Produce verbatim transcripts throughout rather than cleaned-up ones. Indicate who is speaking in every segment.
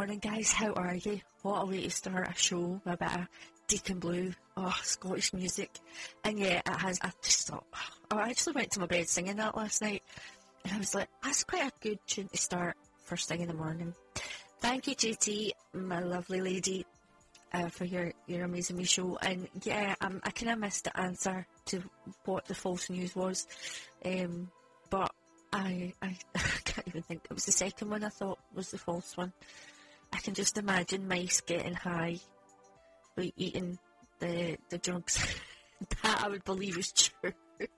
Speaker 1: morning, guys. How are you? What a way to start a show with a bit of Deacon Blue, oh, Scottish music. And yeah, it has, I just thought, I actually went to my bed singing that last night, and I was like, that's quite a good tune to start first thing in the morning. Thank you, J T, my lovely lady, uh, for your, your amazing wee show. And yeah, um, I kind of missed the answer to what the false news was, um, but I, I, I can't even think. It was the second one I thought was the false one. I can just imagine mice getting high by eating the the drugs. That I would believe is true.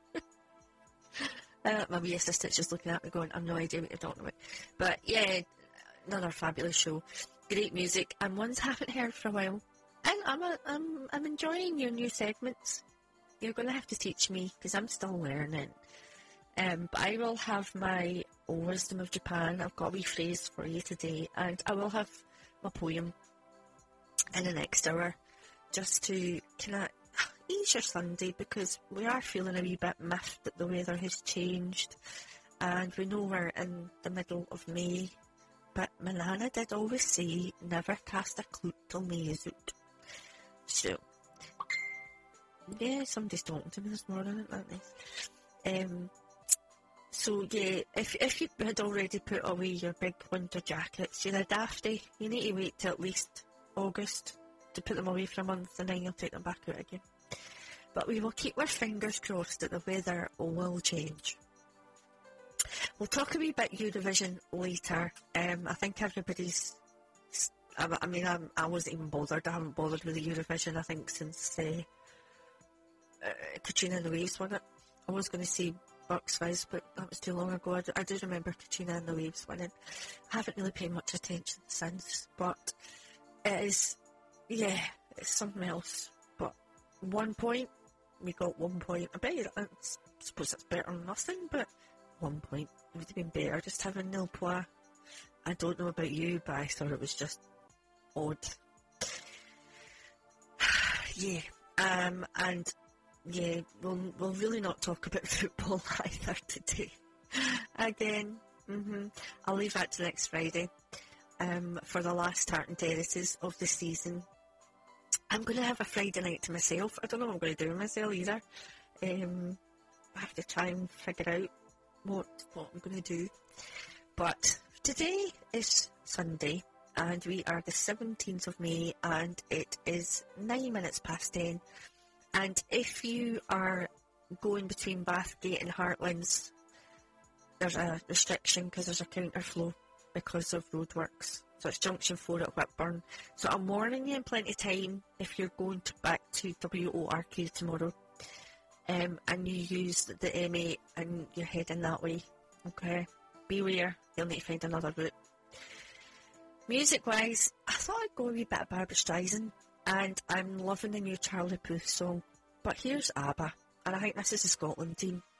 Speaker 1: uh, my wee assistant's just looking at me going, I've no idea what you're talking about. But yeah, another fabulous show. Great music, and ones I haven't heard for a while. And I'm, a, I'm, I'm enjoying your new segments. You're going to have to teach me, because I'm still learning. Um, but I will have my Wisdom of Japan. I've got a wee phrase for you today, and I will have my poem in the next hour, just to kind of ease your Sunday, because we are feeling a wee bit miffed that the weather has changed, and we know we're in the middle of May, but my nana did always say, never cast a cloak till May is out. So, yeah, somebody's talking to me this morning, isn't that nice? Um, So yeah, if if you had already put away your big winter jackets, you're a dafty. You need to wait till at least August to put them away for a month, and then you'll take them back out again. But we will keep our fingers crossed that the weather will change. We'll talk a wee bit Eurovision later. Um, I think everybody's. I, I mean, I'm, I wasn't even bothered. I haven't bothered with the Eurovision. I think since uh, uh, Katrina and the Waves won it. I was going to say Bucks Fizz, but that was too long ago. I do, I do remember Katrina and the Waves winning. I haven't really paid much attention since, but it is, yeah, it's something else. But one point, we got one point. I bet you, I suppose that's better than nothing, but one point. It would have been better just having nil points. I don't know about you, but I thought it was just odd. yeah, um, and yeah, we'll, we'll really not talk about football either today. Again, mm-hmm, I'll leave that to next Friday um, for the last tartan terraces of the season. I'm going to have a Friday night to myself. I don't know what I'm going to do with myself either. Um, I have to try and figure out what, what I'm going to do. But today is Sunday, and we are the seventeenth of May, and it is nine minutes past ten. And if you are going between Bathgate and Heartlands, there's a restriction because there's a counterflow because of roadworks. So it's junction four at Whitburn. So I'm warning you in plenty of time if you're going to back to W O R Q tomorrow, um, and you use the M eight and you're heading that way. Okay, beware, you'll need to find another route. Music-wise, I thought I'd go a wee bit of Barbra Streisand. And I'm loving the new Charlie Puth song. But here's ABBA, and I think this is the Scotland team.